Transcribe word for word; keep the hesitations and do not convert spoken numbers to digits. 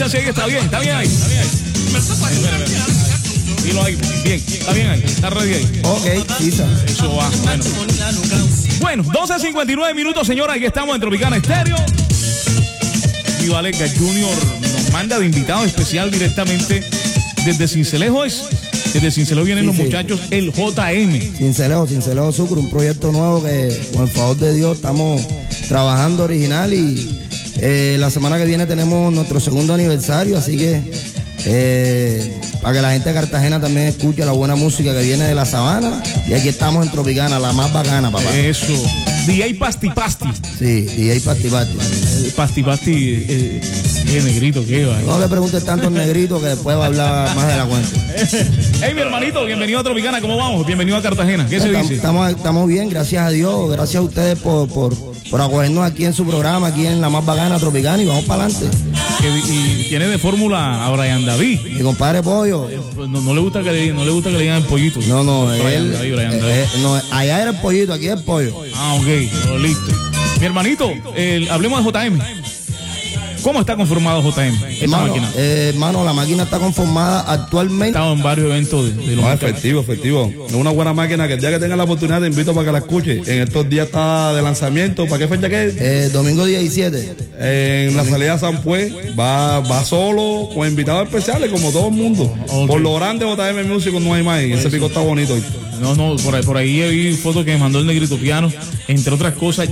distancia ahí está bien, está bien ahí, está bien ahí. Dilo ahí, bien, está bien ahí, está ready ahí. Ok, quizá. Eso va, bueno. Bueno, doce cincuenta y nueve minutos, señora, aquí estamos en Tropicana Estéreo. Vivalenga Junior nos manda de invitado especial directamente desde Sincelejo. Es, desde Sincelejo vienen Sí, los sí. muchachos, el J M. Sincelejo, Sincelejo Sucre, un proyecto nuevo que con el favor de Dios estamos trabajando original y eh, la semana que viene tenemos nuestro segundo aniversario, así que eh, para que la gente de Cartagena también escuche la buena música que viene de la sabana y aquí estamos en Tropicana, la más bacana, papá. Eso. D J Pasti Pasti. Sí, D J Pasti Pasti. Eh, Pasti Pasti, eh, eh, negrito, ¿qué va? No le preguntes tanto al negrito que después va a hablar más de la cuenta. Hey, mi hermanito, bienvenido a Tropicana, ¿cómo vamos? Bienvenido a Cartagena, ¿qué se Estamos, dice? estamos, estamos bien, gracias a Dios, gracias a ustedes por, por, por acogernos aquí en su programa, aquí en la más bacana Tropicana y vamos para adelante. Que- y tiene de fórmula a Brian David. Mi compadre Pollo. Pues no, no le gusta que le, no le gusta que le digan el pollito. No, no, Brian él, David, Brian David. eh, eh, no, allá era el pollito, aquí es el pollo. Ah, ok, todo listo. Mi hermanito, el- hablemos de J M. ¿Cómo está conformado J M? Esta Hermano, máquina. eh, hermano, la máquina está conformada He actualmente. estado en varios eventos de, de los No, muchachos. efectivo, efectivo. Es una buena máquina que el día que tenga la oportunidad te invito para que la escuche. En estos días está de lanzamiento. ¿Para qué fecha que es? Eh, domingo diecisiete. En la salida de San Pues. Va, va solo con invitados especiales como todo el mundo. Ok. Por lo grande J M Music no hay más. Y ese pico está bonito. No, no, por ahí, por ahí vi fotos que me mandó el Negrito Piano, entre otras cosas.